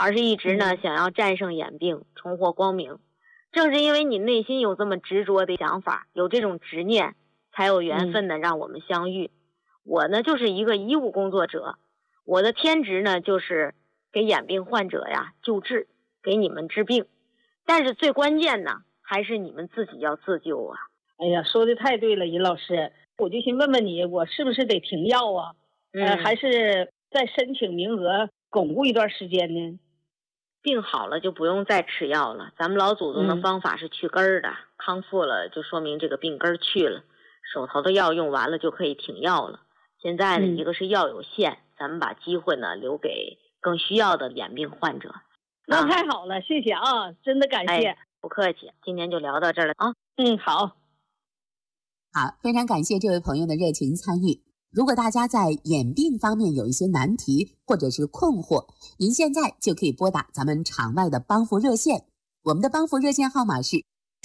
而是一直呢想要战胜眼病，重获光明。正是因为你内心有这么执着的想法，有这种执念，才有缘分呢让我们相遇。我呢就是一个医务工作者，我的天职呢就是给眼病患者呀救治，给你们治病。但是最关键呢还是你们自己要自救啊。 哎呀，说的太对了，尹老师，我就先问问你，我是不是得停药啊？还是再申请名额巩固一段时间呢？ 病好了就不用再吃药了，咱们老祖宗的方法是去根儿的，康复了就说明这个病根儿去了，手头的药用完了就可以停药了。现在呢，一个是药有限，咱们把机会呢留给更需要的眼病患者。 那太好了，谢谢啊，真的感谢。 不客气，今天就聊到这儿了啊。 好， 非常感谢这位朋友的热情参与。如果大家在眼病方面有一些难题或者是困惑，您现在就可以拨打咱们场外的帮扶热线，我们的帮扶热线号码是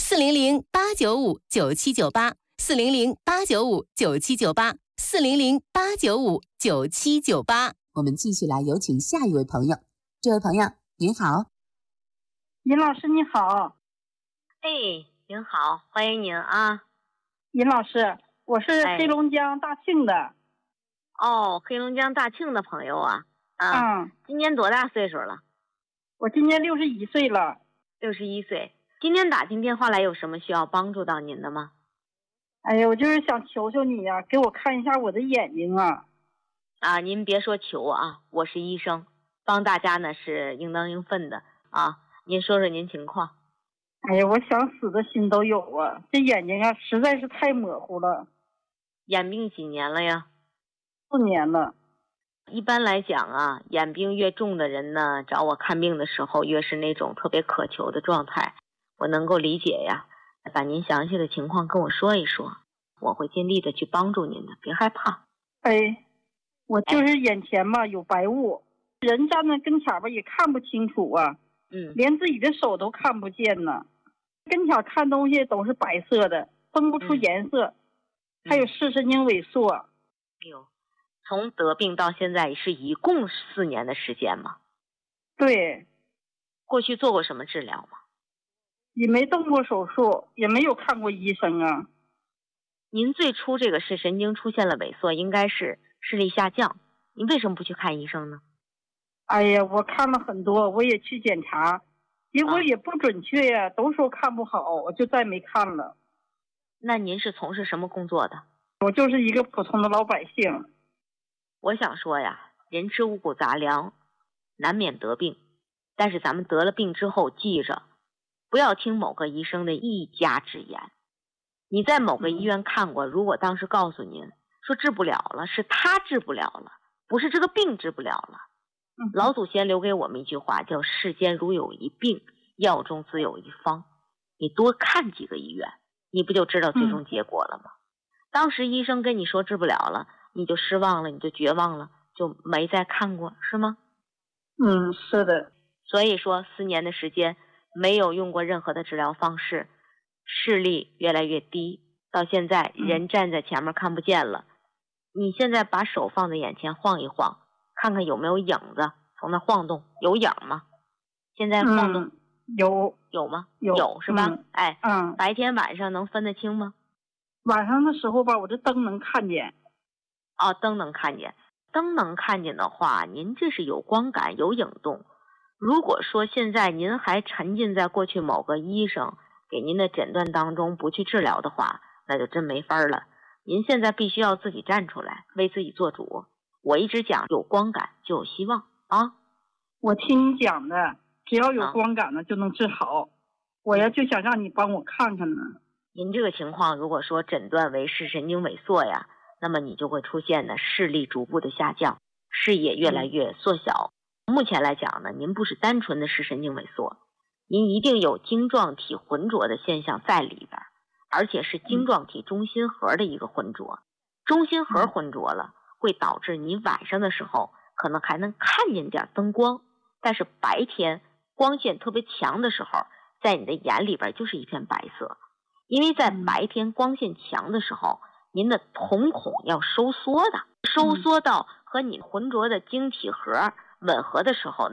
400-895-9798，400-895-9798，400-895-9798。 我们继续来有请下一位朋友。这位朋友您好。 尹老师你好。 您好，欢迎您啊。 尹老师，我是黑龙江大庆的。 黑龙江大庆的朋友啊。今年多大岁数了？ 我今年61岁了。 61岁。今天打进电话来有什么需要帮助到您的吗？ 哎呀，我就是想求求你呀，给我看一下我的眼睛啊。 您别说求啊，我是医生，帮大家呢是应当应分的啊。您说说您情况。 哎呀，我想死的心都有啊，这眼睛啊实在是太模糊了。 眼病几年了呀 ？4年了。 一般来讲啊，眼病越重的人呢，找我看病的时候越是那种特别渴求的状态，我能够理解呀。把您详细的情况跟我说一说，我会尽力的去帮助您的，别害怕。 我就是眼前吧有白雾，人站在跟前吧也看不清楚啊，连自己的手都看不见呢。跟前看东西都是白色的，分不出颜色，还有视神经萎缩。 从得病到现在是一共4年的时间吗？ 对。 过去做过什么治疗吗？ 也没动过手术，也没有看过医生啊。 您最初这个视神经出现了萎缩，应该是视力下降，您为什么不去看医生呢？ 哎呀，我看了很多，我也去检查，结果也不准确呀，都说看不好，我就再没看了。 那您是从事什么工作的？ 我就是一个普通的老百姓。 我想说呀，人吃五谷杂粮，难免得病，但是咱们得了病之后，记着不要听某个医生的一家之言。你在某个医院看过，如果当时告诉您说治不了了，是他治不了了，不是这个病治不了了。老祖先留给我们一句话，叫世间如有一病，药中自有一方。你多看几个医院，你不就知道最终结果了吗？当时医生跟你说治不了了，你就失望了，你就绝望了，就没再看过，是吗？ 是的。 所以说4年的时间没有用过任何的治疗方式，视力越来越低，到现在人站在前面看不见了。你现在把手放在眼前晃一晃，看看有没有影子从那晃动，有影吗？现在晃动有吗？有是吧？白天晚上能分得清吗？ 晚上的时候吧，我这灯能看见。 灯能看见。灯能看见的话，您这是有光感有影动。如果说现在您还沉浸在过去某个医生给您的诊断当中不去治疗的话，那就真没法了。您现在必须要自己站出来，为自己做主。我一直讲有光感就有希望啊。 我听你讲的，只要有光感呢就能治好。我呀就想让你帮我看看呢。 您这个情况如果说诊断为视神经萎缩呀，那么你就会出现呢视力逐步的下降，视野越来越缩小。目前来讲呢，您不是单纯的视神经萎缩，您一定有晶状体浑浊的现象在里边，而且是晶状体中心核的一个浑浊。中心核浑浊了，会导致你晚上的时候可能还能看见点灯光，但是白天光线特别强的时候，在你的眼里边就是一片白色。因为在白天光线强的时候，您的瞳孔要收缩的，收缩到和你浑浊的晶体核吻合的时候呢，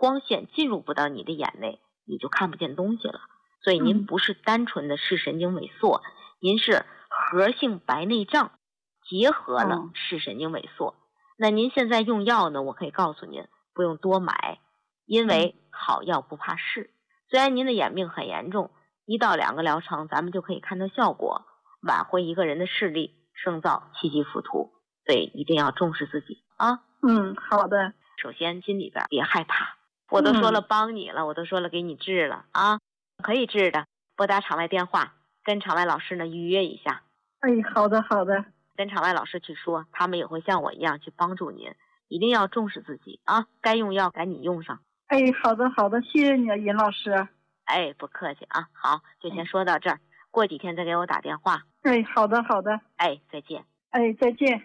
光线进入不到你的眼内，你就看不见东西了。所以您不是单纯的视神经萎缩，您是核性白内障结合了视神经萎缩。那您现在用药呢，我可以告诉您不用多买，因为好药不怕试。虽然您的眼病很严重，1到2个疗程咱们就可以看到效果，挽回一个人的视力，胜造7级浮屠。所以一定要重视自己啊。 好的。 首先心里边别害怕，我都说了帮你了，我都说了给你治了啊，可以治的，拨打场外电话，跟场外老师呢预约一下。 好的好的。 跟场外老师去说，他们也会像我一样去帮助您。一定要重视自己啊，该用药赶紧用上。 好的好的，谢谢你啊，尹老师。 不客气啊。好，就先说到这儿，过几天再给我打电话。 好的好的。 再见。 再见。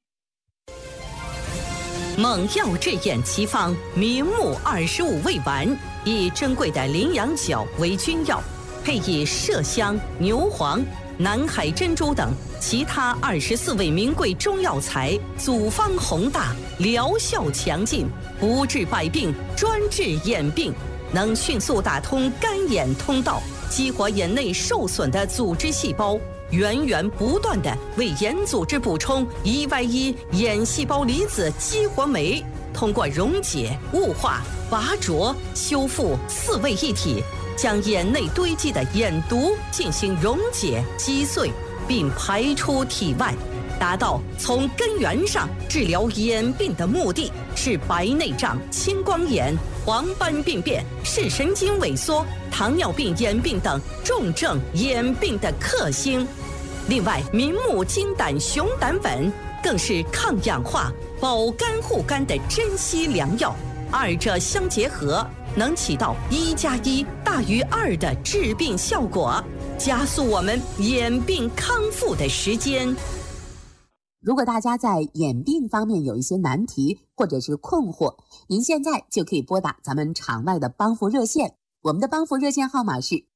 猛药治眼奇方明目25味丸，以珍贵的羚羊角为君药，配以麝香、牛黄、南海珍珠等其他24味名贵中药材，组方宏大，疗效强劲，不治百病，专治眼病，能迅速打通干眼通道，激活眼内受损的组织细胞，源源不断地为眼组织补充1Y1眼细胞离子激活酶，通过溶解、雾化、拔灼、修复4位一体，将眼内堆积的眼毒进行溶解击碎，并排出体外，达到从根源上治疗眼病的目的，是白内障、青光眼、黄斑病变、视神经萎缩、糖尿病眼病等重症眼病的克星。另外，明目金胆熊胆粉更是抗氧化、保肝护肝的珍稀良药，二者相结合，能起到1+1大于2的治病效果，加速我们眼病康复的时间。 如果大家在眼病方面有一些难题或者是困惑，您现在就可以拨打咱们场外的帮扶热线，我们的帮扶热线号码是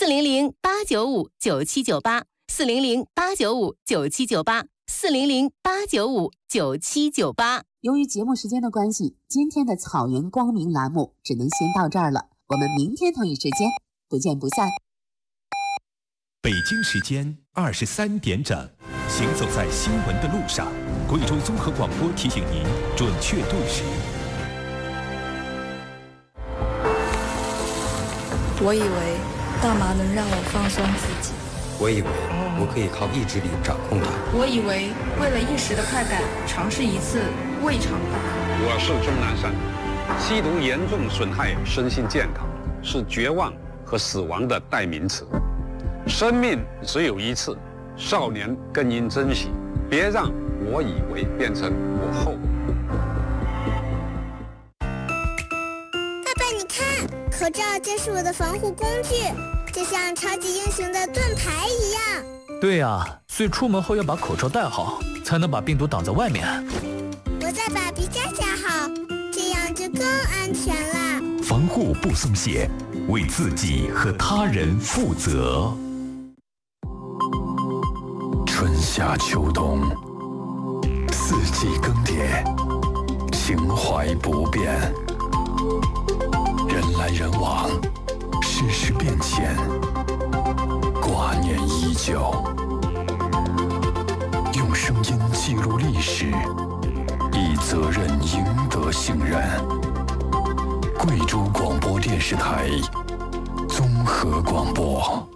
400-895-9798，400-895-9798，400-895-9798。 由于节目时间的关系，今天的草原光明栏目只能先到这儿了，我们明天同一时间不见不散。 北京时间23点整，行走在新闻的路上，贵州综合广播提醒您准确对时。 我以为大麻能让我放松自己， 我以为我可以靠意志力掌控它， 我以为为了一时的快感尝试一次未尝不可。 我是钟南山，吸毒严重损害身心健康，是绝望和死亡的代名词。生命只有一次，少年更应珍惜，别让我以为变成我后悔。 爸爸，你看，口罩就是我的防护工具，就像超级英雄的盾牌一样。 对呀，所以出门后要把口罩戴好，才能把病毒挡在外面。 我再把鼻夹夹好，这样就更安全了。 防护不松懈，为自己和他人负责。春夏秋冬，四季更迭，情怀不变。人来人往，世事变迁，挂念依旧。用声音记录历史，以责任赢得信任。贵州广播电视台综合广播。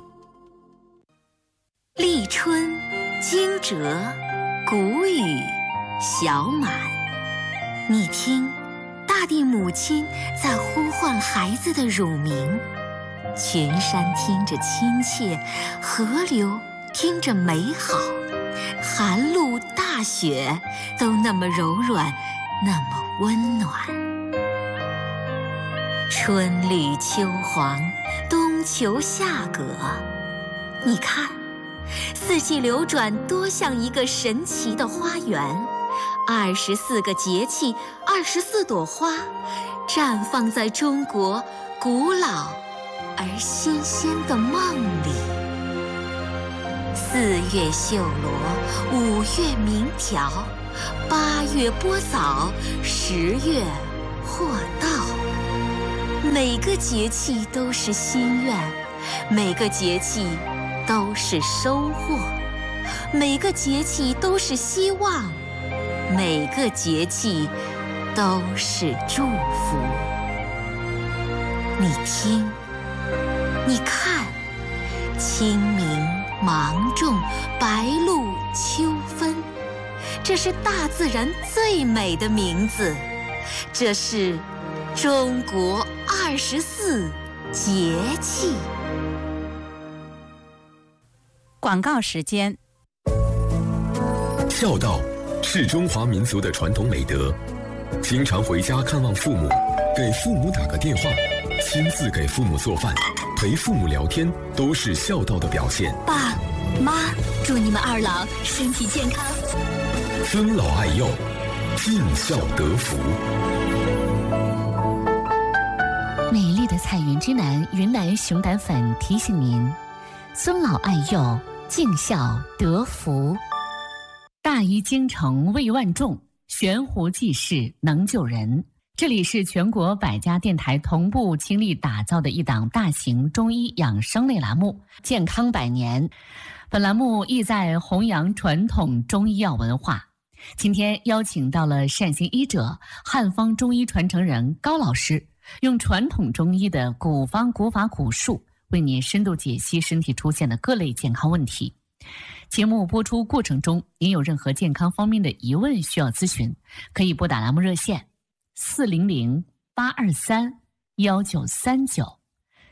立春，惊蛰，谷雨，小满。你听，大地母亲在呼唤孩子的乳名，群山听着亲切，河流听着美好，寒露大雪都那么柔软，那么温暖。春绿秋黄，冬秋夏葛，你看，四季流转多像一个神奇的花园，24个节气，24朵花，绽放在中国古老而新鲜的梦里。4月绣罗，5月鸣条，8月播枣，10月获稻。 每个节气都是心愿，每个节气都是收获，每个节气都是希望，每个节气都是祝福。你听，你看，清明、芒种、白露、秋分，这是大自然最美的名字，这是中国24节气。 广告时间。 孝道是中华民族的传统美德，经常回家看望父母，给父母打个电话，亲自给父母做饭，陪父母聊天，都是孝道的表现。 爸妈，祝你们二老身体健康， 尊老爱幼，尽孝得福。 美丽的彩云之南云南熊胆粉提醒您：尊老爱幼，尽孝得福。大医精诚为万众，悬壶济世能救人。这里是全国100家电台同步倾力打造的一档大型中医养生类栏目《健康100年》。本栏目意在弘扬传统中医药文化。今天邀请到了善心医者、汉方中医传承人高老师，用传统中医的古方古法古术，为您深度解析身体出现的各类健康问题。节目播出过程中，您有任何健康方面的疑问需要咨询，可以拨打栏目热线400-823-1939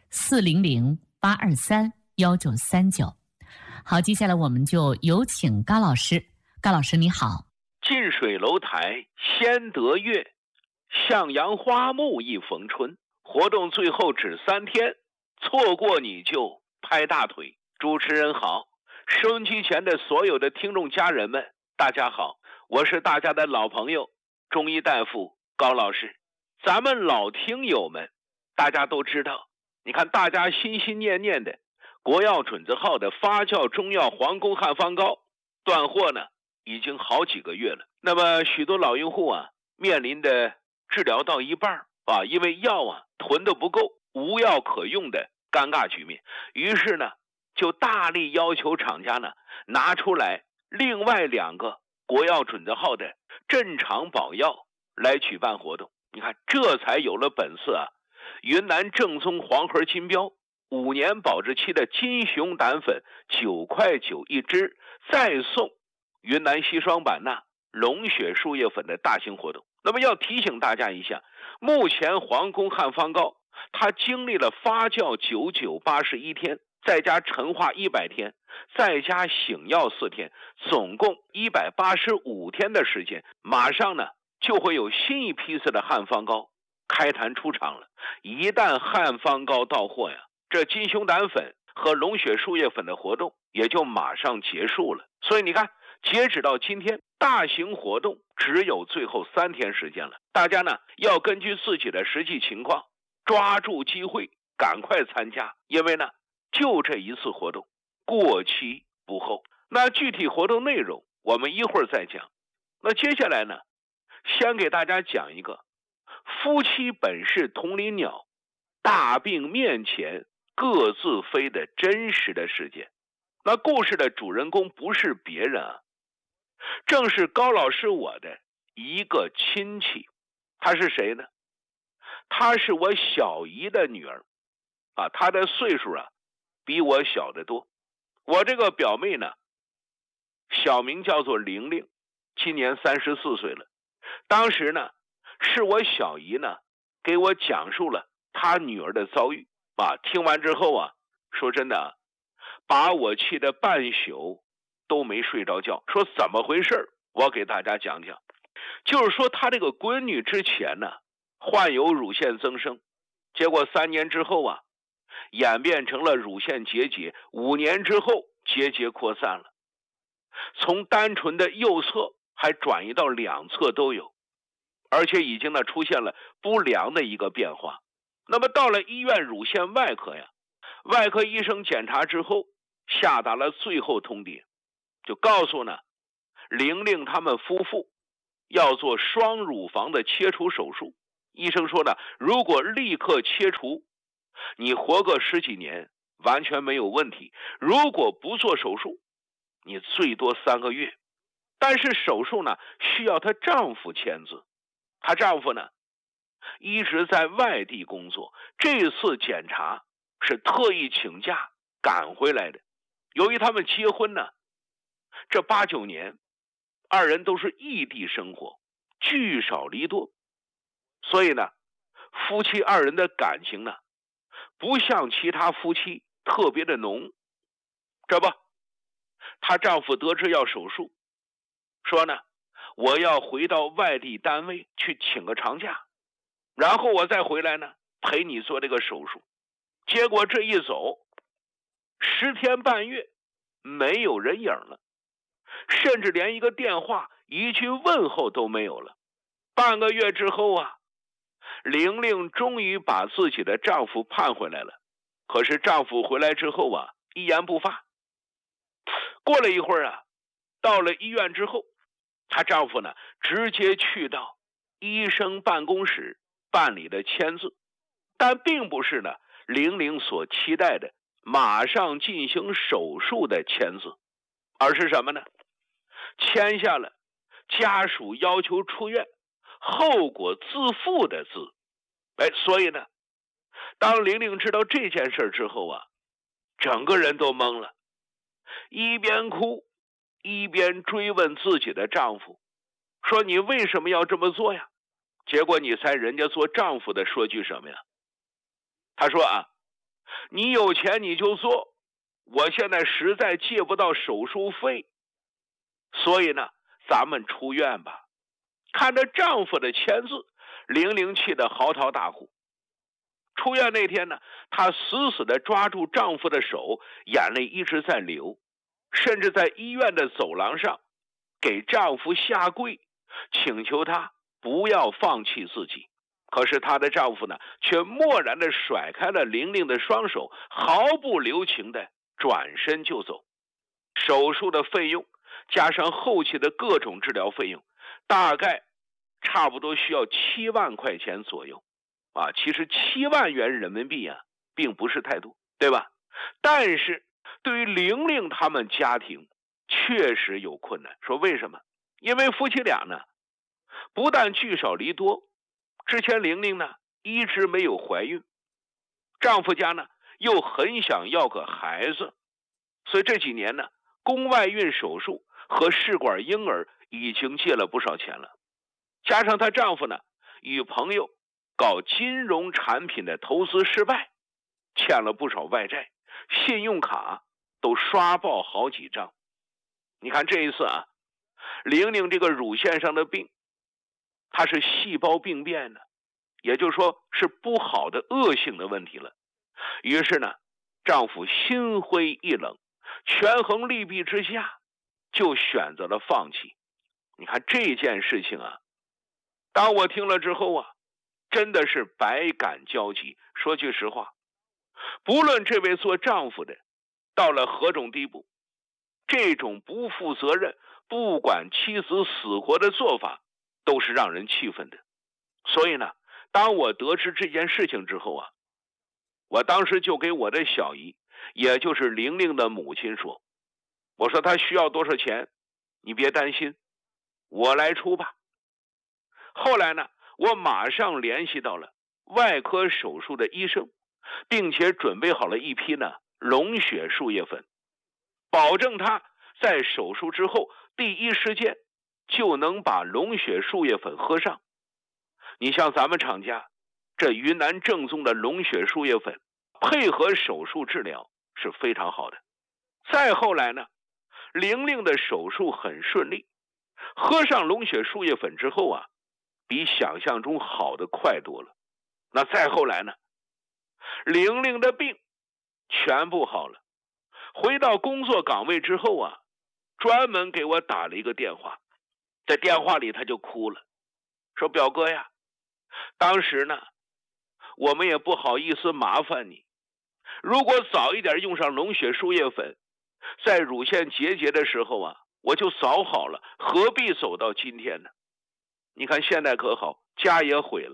400-823-1939。好，接下来我们就有请高老师。高老师你好。 近水楼台先得月，向阳花木一逢春。活动最后只3天，错过你就拍大腿。主持人好，收音机前的所有的听众家人们，大家好，我是大家的老朋友中医大夫高老师。咱们老听友们大家都知道，你看大家心心念念的国药准字号的发酵中药皇宫汉方膏断货呢，已经好几个月了。那么许多老用户啊，面临的治疗到一半啊，因为药啊囤的不够，无药可用的尴尬局面，于是呢就大力要求厂家呢拿出来另外2个国药准字号的镇肠保药来举办活动。你看这才有了本事啊！云南正宗黄河金标5年保质期的金熊胆粉9块9一支，再送云南硒霜版龙血树叶粉的大型活动。那么要提醒大家一下，目前皇宫汉方膏它经历了发酵9981天，再加陈化100天，再加醒药4天，总共185天的时间，马上呢就会有新一批次的汉方膏开坛出厂了。一旦汉方膏到货呀，这金熊胆粉和龙血树叶粉的活动也就马上结束了。所以你看，截止到今天，大型活动只有最后3天时间了。大家呢要根据自己的实际情况，抓住机会，赶快参加，因为呢就这一次活动，过期不候。那具体活动内容我们一会儿再讲。那接下来呢，先给大家讲一个夫妻本是同林鸟，大病面前各自飞的真实的事件。那故事的主人公不是别人啊，正是高老师我的一个亲戚。他是谁呢？他是我小姨的女儿啊，她的岁数啊比我小得多。我这个表妹呢，小名叫做玲玲，今年34岁了。当时呢是我小姨呢给我讲述了她女儿的遭遇啊，听完之后啊，说真的啊，把我气得半宿都没睡着觉。说怎么回事，我给大家讲讲。就是说她这个闺女之前呢患有乳腺增生，结果3年之后啊演变成了乳腺结节，5年之后结节扩散了，从单纯的右侧还转移到2侧都有，而且已经呢出现了不良的一个变化。那么到了医院乳腺外科呀，外科医生检查之后下达了最后通牒，就告诉呢玲玲他们夫妇要做双乳房的切除手术， 医生说呢，如果立刻切除，你活个10几年完全没有问题。如果不做手术，你最多3个月。但是手术呢，需要她丈夫签字。她丈夫呢，一直在外地工作，这次检查是特意请假赶回来的。由于他们结婚呢，这8、9年，二人都是异地生活，聚少离多，所以呢，夫妻二人的感情呢，不像其他夫妻特别的浓。这不，她丈夫得知要手术，说呢，我要回到外地单位去请个长假，然后我再回来呢，陪你做这个手术。结果这一走，10天半月没有人影了，甚至连一个电话、一句问候都没有了。半个月之后啊，玲玲终于把自己的丈夫盼回来了。可是丈夫回来之后啊，一言不发。过了一会儿啊，到了医院之后，她丈夫呢，直接去到医生办公室办理了签字，但并不是呢玲玲所期待的马上进行手术的签字，而是什么呢？签下了家属要求出院，后果自负的字。所以呢，当玲玲知道这件事之后啊，整个人都懵了，一边哭一边追问自己的丈夫，说你为什么要这么做呀？结果你猜人家做丈夫的说句什么呀？他说啊，你有钱你就做，我现在实在借不到手术费，所以呢，咱们出院吧。看着丈夫的签字，玲玲气得嚎啕大哭。出院那天呢，她死死地抓住丈夫的手，眼泪一直在流，甚至在医院的走廊上给丈夫下跪，请求他不要放弃自己。可是她的丈夫呢，却漠然地甩开了玲玲的双手，毫不留情地转身就走。手术的费用加上后期的各种治疗费用，大概差不多需要7万块钱左右啊。其实7万元人民币啊，并不是太多，对吧？但是对于玲玲他们家庭确实有困难。说为什么？因为夫妻俩呢，不但聚少离多，之前玲玲呢一直没有怀孕，丈夫家呢又很想要个孩子，所以这几年呢，宫外孕手术和试管婴儿已经借了不少钱了。加上她丈夫呢，与朋友搞金融产品的投资失败，欠了不少外债，信用卡都刷爆好几张。你看这一次啊，玲玲这个乳腺上的病，它是细胞病变的，也就是说是不好的恶性的问题了。于是呢，丈夫心灰意冷，权衡利弊之下，就选择了放弃。你看这件事情啊，当我听了之后啊，真的是百感交集。说句实话，不论这位做丈夫的到了何种地步，这种不负责任、不管妻子死活的做法，都是让人气愤的。所以呢，当我得知这件事情之后啊，我当时就给我的小姨，也就是玲玲的母亲说，我说她需要多少钱，你别担心，我来出吧。后来呢，我马上联系到了外科手术的医生，并且准备好了一批呢溶血输液粉，保证他在手术之后第一时间就能把溶血输液粉喝上。你像咱们厂家这云南正宗的溶血输液粉，配合手术治疗是非常好的。再后来呢，玲玲的手术很顺利，喝上溶血输液粉之后啊，比想象中好的快多了。那再后来呢，玲玲的病全部好了。回到工作岗位之后啊，专门给我打了一个电话，在电话里他就哭了，说表哥呀，当时呢，我们也不好意思麻烦你，如果早一点用上溶血输液粉，在乳腺结节的时候啊，我就早好了，何必走到今天呢？你看现在可好，家也毁了，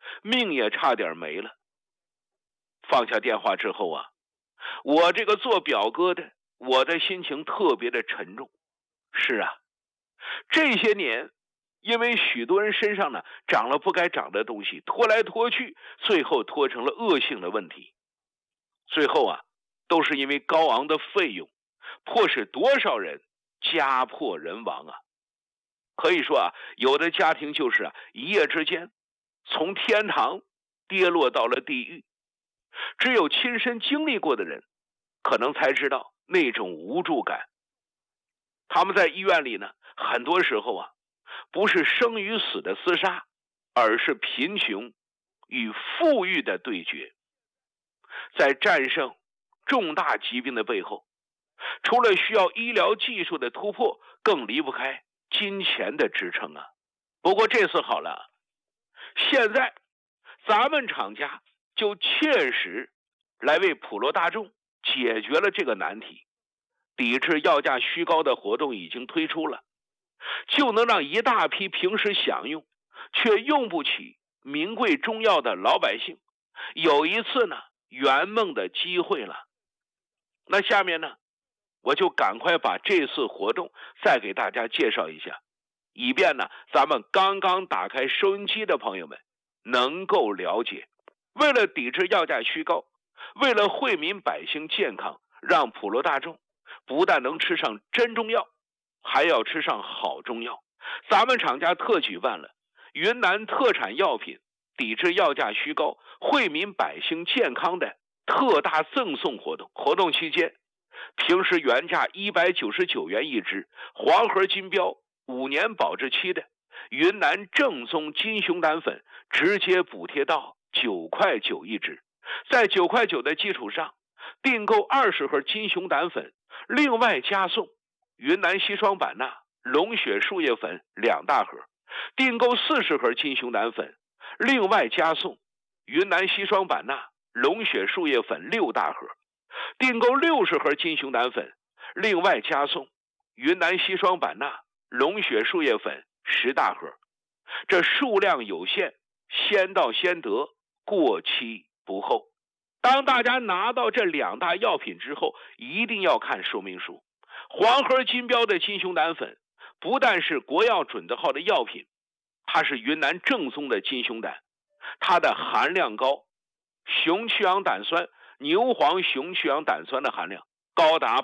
命也差点没了。放下电话之后啊，我这个做表哥的，我的心情特别的沉重。是啊，这些年因为许多人身上呢长了不该长的东西，拖来拖去，最后拖成了恶性的问题。最后啊，都是因为高昂的费用，迫使多少人家破人亡啊！可以说啊，有的家庭就是啊，一夜之间从天堂跌落到了地狱。只有亲身经历过的人，可能才知道那种无助感。他们在医院里呢，很多时候啊，不是生与死的厮杀，而是贫穷与富裕的对决。在战胜重大疾病的背后，除了需要医疗技术的突破，更离不开金钱的支撑啊。不过这次好了，现在咱们厂家就切实来为普罗大众解决了这个难题。抵制药价虚高的活动已经推出了，就能让一大批平时享用却用不起名贵中药的老百姓有一次呢圆梦的机会了。那下面呢，我就赶快把这次活动再给大家介绍一下，以便呢咱们刚刚打开收音机的朋友们能够了解。为了抵制药价虚高，为了惠民百姓健康，让普罗大众不但能吃上真中药，还要吃上好中药，咱们厂家特举办了云南特产药品抵制药价虚高，惠民百姓健康的特大赠送活动。活动期间，平时原价199元一支黄河金标5年保质期的云南正宗金熊胆粉，直接补贴到9块9一支。在9块9的基础上，订购20盒金熊胆粉，另外加送云南硒霜版纳、龙血树叶粉2大盒；订购40盒金熊胆粉，另外加送云南硒霜版纳、龙血树叶粉6大盒；订购60盒金熊胆粉，另外加送云南硒霜版纳、龙血树叶粉10大盒。这数量有限，先到先得，过期不候。当大家拿到这2大药品之后，一定要看说明书。黄河金标的金熊胆粉不但是国药准字号的药品，它是云南正宗的金熊胆，它的含量高，雄去氧胆酸、牛黄雄去氧胆酸的含量高达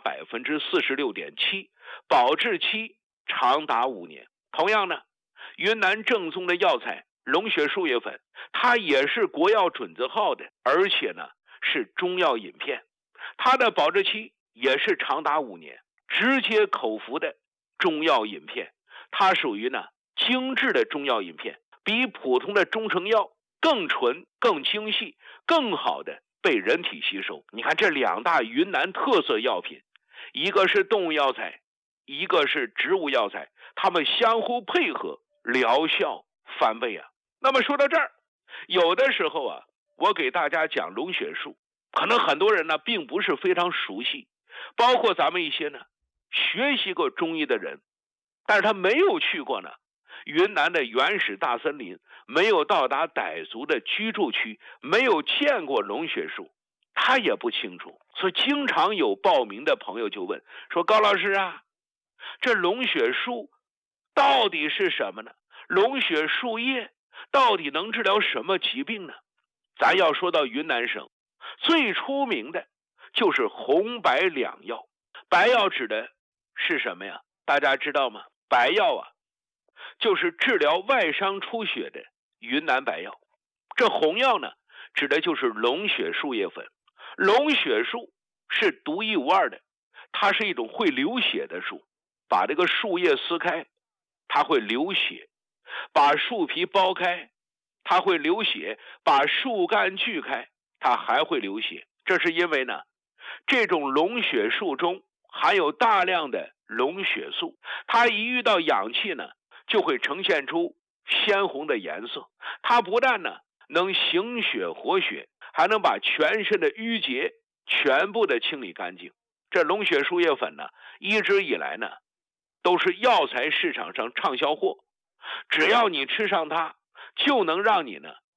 46.7%， 保质期长达5年。同样呢，云南正宗的药材龙血树叶粉，它也是国药准字号的，而且呢是中药饮片，它的保质期也是长达5年，直接口服的中药饮片。它属于呢精致的中药饮片，比普通的中成药更纯、更精细、更好的被人体吸收。你看这2大云南特色药品，一个是动物药材，一个是植物药材，它们相互配合，疗效翻倍啊。那么说到这儿，有的时候啊，我给大家讲龙血树，可能很多人呢并不是非常熟悉，包括咱们一些呢学习过中医的人，但是他没有去过呢云南的原始大森林，没有到达傣族的居住区，没有见过龙血树，他也不清楚。所以经常有报名的朋友就问说，高老师啊，这龙血树到底是什么呢？龙血树叶到底能治疗什么疾病呢？咱要说到云南省最出名的就是红白2药。白药指的是什么呀？大家知道吗？白药啊，就是治疗外伤出血的云南白药。这红药呢，指的就是龙血树叶粉。龙血树是独一无二的，它是一种会流血的树。把这个树叶撕开，它会流血；把树皮剥开，它会流血；把树干锯开，它还会流血。这是因为呢，这种龙血树中含有大量的龙血素，它一遇到氧气呢，就会呈现出鲜红的颜色。它不但呢能行血活血，还能把全身的淤结全部的清理干净。这龙血树叶粉呢，一直以来呢都是药材市场上畅销货，只要你吃上它，就能让你呢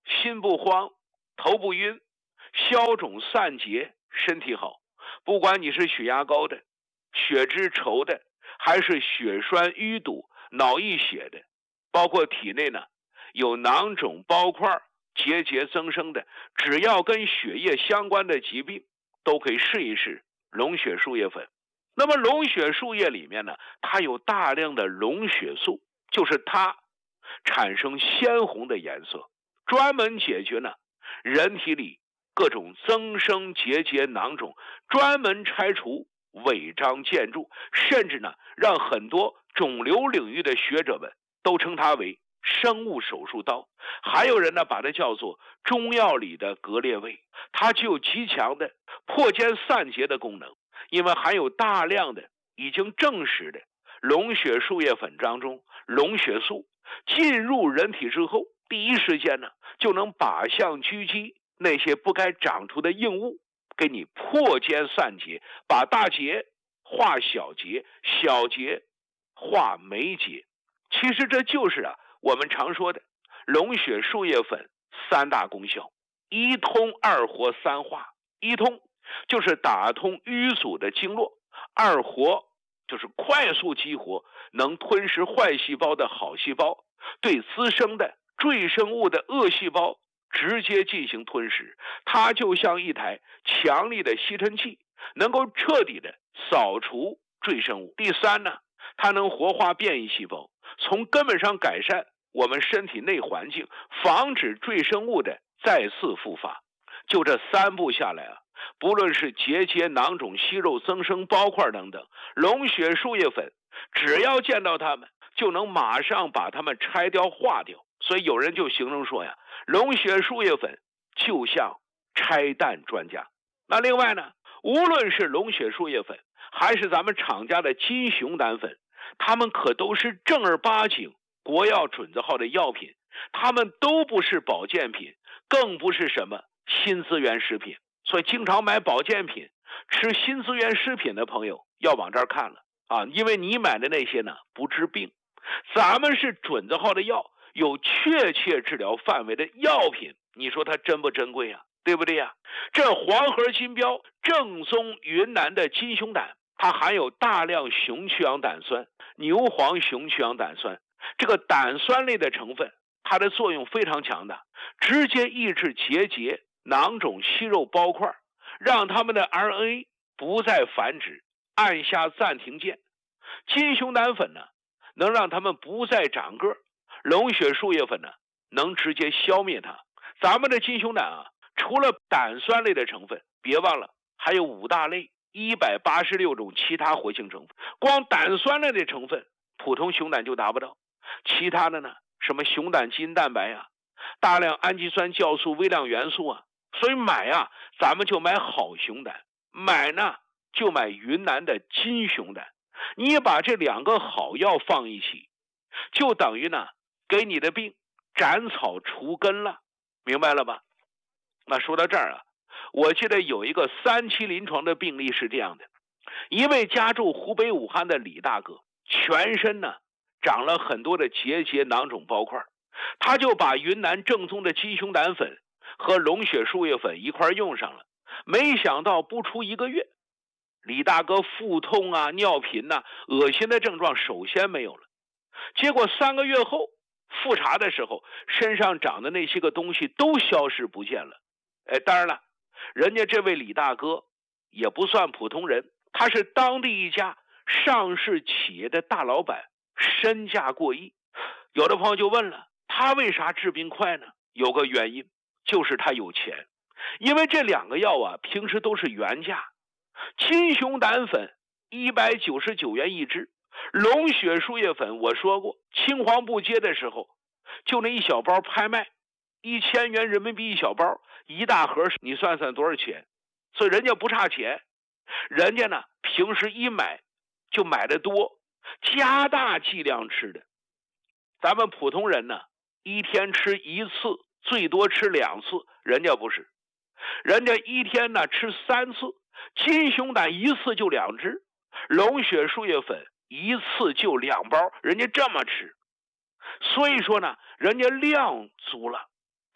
心不慌，头不晕，消肿散结，身体好。不管你是血压高的、血脂稠的，还是血栓淤堵、脑溢血的，包括体内呢有囊肿包块、结节增生的，只要跟血液相关的疾病，都可以试一试龙血树叶粉。那么龙血树叶里面呢，它有大量的龙血素，就是它产生鲜红的颜色，专门解决呢人体里各种增生结节囊肿，专门拆除违章建筑，甚至呢让很多肿瘤领域的学者们都称它为生物手术刀。还有人呢把它叫做中药里的格列卫，它具有极强的破坚散结的功能，因为含有大量的已经证实的龙血树叶粉当中龙血素，进入人体之后，第一时间呢就能靶向狙击那些不该长出的硬物，给你破坚散结，把大结化小结，小结化没结。其实这就是我们常说的龙血树叶粉三大功效：一通、二活、三化。一通就是打通淤阻的经络，二活就是快速激活能吞噬坏细胞的好细胞，对滋生的赘生物的恶细胞直接进行吞噬。它就像一台强力的吸尘器，能够彻底的扫除赘生物。第三呢，它能活化变异细胞，从根本上改善我们身体内环境，防止赘生物的再次复发。就这三步下来不论是结节、囊肿、息肉增生、包块等等，龙血树叶粉只要见到它们，就能马上把它们拆掉化掉。所以有人就形容说龙血树叶粉就像拆弹专家。那另外呢，无论是龙血树叶粉还是咱们厂家的金熊胆粉，它们可都是正儿八经国药准字号的药品，它们都不是保健品，更不是什么新资源食品。所以经常买保健品、吃新资源食品的朋友要往这儿看了因为你买的那些呢不治病，咱们是准字号的药，有确切治疗范围的药品，你说它珍不珍贵对不对这黄河金标正宗云南的金熊胆，它含有大量雄曲氧胆酸、牛黄雄曲氧胆酸，这个胆酸类的成分，它的作用非常强大，直接抑制结节、囊肿、息肉、包块，让它们的 RNA 不再繁殖，按下暂停键。金熊胆粉呢，能让它们不再长个，龙血树叶粉呢，能直接消灭它。咱们的金熊胆除了胆酸类的成分，别忘了还有5大类186种其他活性成分，光胆酸类的成分普通熊胆就达不到，其他的呢，什么熊胆基因蛋白大量氨基酸酵素、微量元素所以买咱们就买好熊胆，买呢就买云南的金熊胆。你把这2个好药放一起，就等于呢给你的病斩草除根了，明白了吧？那说到这儿我记得有一个3期临床的病例是这样的，一位家住湖北武汉的李大哥，全身呢长了很多的结节、囊肿、包块，他就把云南正宗的金熊胆粉和龙血树叶粉一块用上了，没想到不出1个月，李大哥腹痛尿频恶心的症状首先没有了，结果3个月后复查的时候，身上长的那些个东西都消失不见了。当然了，人家这位李大哥也不算普通人，他是当地一家上市企业的大老板，身价过亿。有的朋友就问了，他为啥治病快呢？有个原因，就是他有钱。因为这2个药平时都是原价，金熊胆粉199元一支，龙血树叶粉我说过，青黄不接的时候就那一小包拍卖1000元人民币一小包，一大盒你算算多少钱？所以人家不差钱，人家呢平时一买就买的多，加大剂量吃的。咱们普通人呢一天吃1次，最多吃2次，人家不是，人家一天呢吃3次，金熊胆一次就2支，龙血树叶粉一次就2包，人家这么吃。所以说呢，人家量足了，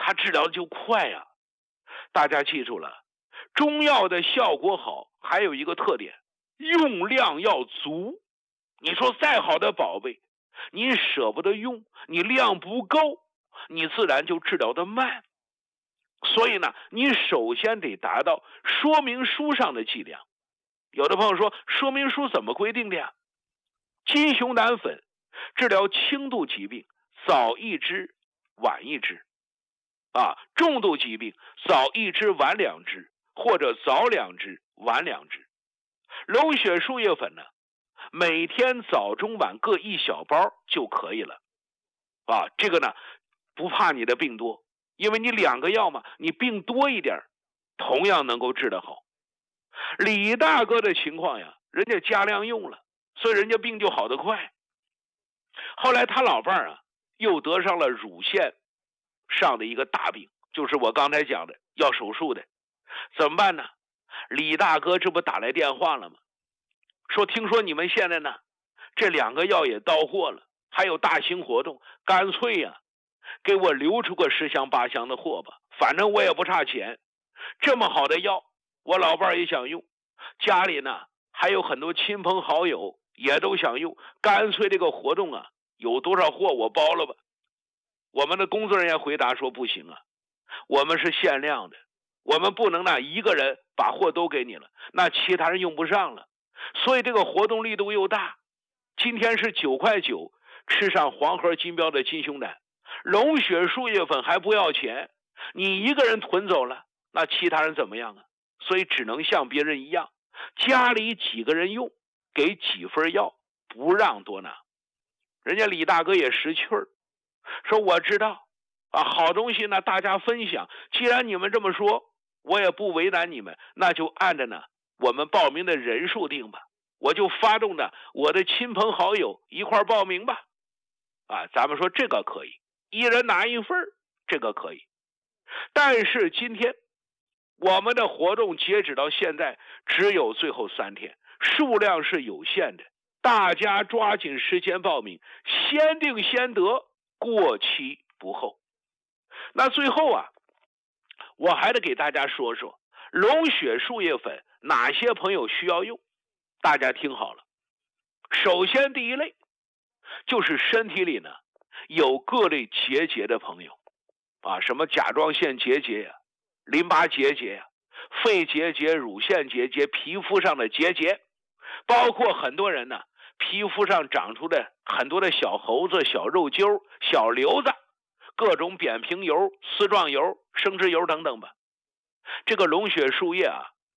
它治疗就快呀。大家记住了，中药的效果好，还有一个特点，用量要足。你说再好的宝贝，你舍不得用，你量不够，你自然就治疗的慢。所以呢，你首先得达到说明书上的剂量。有的朋友说，说明书怎么规定的呀？金熊胆粉治疗轻度疾病，早一支晚一支重度疾病早一支晚2支，或者早2支晚2支。龙血树叶粉呢，每天早中晚各1小包就可以了这个呢不怕你的病多，因为你2个药嘛，你病多一点同样能够治得好。李大哥的情况呀，人家加量用了，所以人家病就好得快。后来他老伴儿又得上了乳腺上的一个大病，就是我刚才讲的要手术的，怎么办呢？李大哥这不打来电话了吗？说听说你们现在呢这2个药也到货了，还有大型活动，干脆给我留出个10箱8箱的货吧，反正我也不差钱。这么好的药我老伴儿也想用，家里呢还有很多亲朋好友也都想用，干脆这个活动有多少货我包了吧。我们的工作人员回答说不行我们是限量的，我们不能一个人把货都给你了，那其他人用不上了。所以这个活动力度又大，今天是9块9，吃上黄河金标的金熊胆，龙血树叶粉还不要钱，你一个人囤走了，那其他人怎么样所以只能像别人一样，家里几个人用，给几份药，不让多拿。人家李大哥也识趣儿，说我知道好东西呢大家分享，既然你们这么说，我也不为难你们，那就按着呢我们报名的人数定吧，我就发动呢我的亲朋好友一块报名吧。咱们说这个可以，一人拿1份，这个可以。但是今天我们的活动截止到现在只有最后3天，数量是有限的，大家抓紧时间报名，先定先得，过期不候。那最后我还得给大家说说龙血树叶粉哪些朋友需要用，大家听好了。首先第一类就是身体里呢有各类结节的朋友什么甲状腺结节呀、淋巴结节呀、肺结节、乳腺结节、皮肤上的结节，包括很多人呢皮肤上长出的很多的小猴子、小肉揪、小瘤子，各种扁平疣、丝状疣、生殖疣等等吧。这个龙血树叶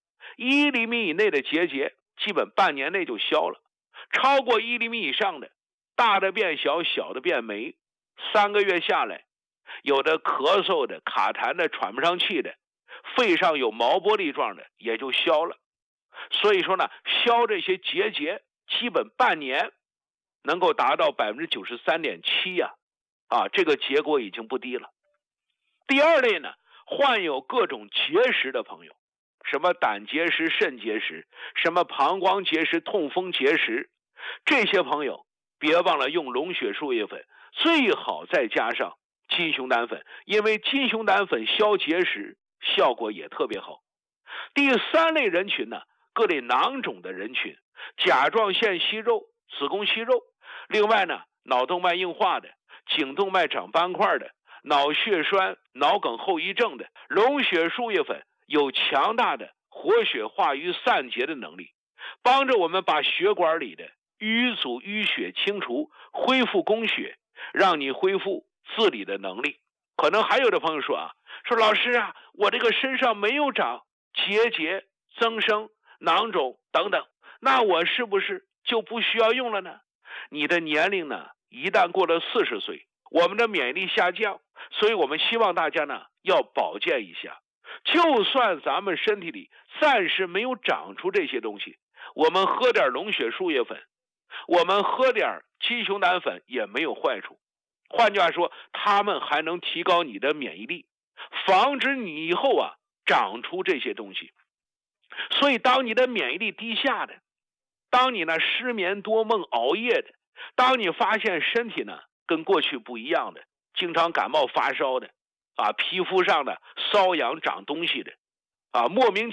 1厘米以内的结节基本半年内就消了，超过1厘米以上的，大的变小，小的变没，3个月下来，有的咳嗽的、卡痰的、喘不上气的，肺上有毛玻璃状的也就消了。所以说呢，消这些结节基本半年能够达到 93.7% 这个结果已经不低了。第二类呢，患有各种结石的朋友，什么胆结石、肾结石，什么膀胱结石、痛风结石，这些朋友别忘了用龙血树叶粉，最好再加上金熊胆粉，因为金熊胆粉消结石效果也特别好。第三类人群呢，各类囊肿的人群，甲状腺息肉、子宫息肉，另外呢脑动脉硬化的、颈动脉长斑块的、脑血栓、脑梗后遗症的，龙血树叶粉有强大的活血化瘀散结的能力，帮着我们把血管里的淤阻淤血清除，恢复供血，让你恢复自理的能力。可能还有的朋友说说老师我这个身上没有长结节、增生、囊肿等等，那我是不是就不需要用了呢？你的年龄呢一旦过了40岁，我们的免疫力下降，所以我们希望大家呢要保健一下。就算咱们身体里暂时没有长出这些东西，我们喝点龙血树叶粉，我们喝点金熊胆粉也没有坏处。换句话说，它们还能提高你的免疫力，防止你以后长出这些东西。所以当你的免疫力低下的，当你呢失眠多梦熬夜的，当你发现身体呢跟过去不一样的，经常感冒发烧的， 皮肤上呢瘙痒长东西的，莫名